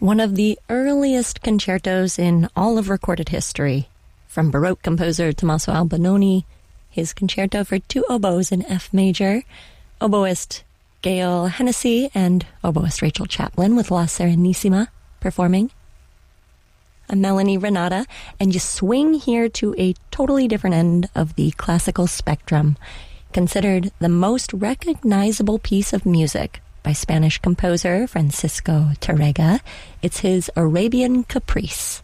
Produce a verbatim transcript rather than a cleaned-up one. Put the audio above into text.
one of the earliest concertos in all of recorded history. From Baroque composer Tommaso Albinoni, his concerto for two oboes in F major, oboist Gail Hennessy and oboist Rachel Chaplin with La Serenissima performing. I'm Melanie Renata, and you swing here to a totally different end of the classical spectrum, considered the most recognizable piece of music by Spanish composer Francisco Tárrega. It's his Arabian Caprice.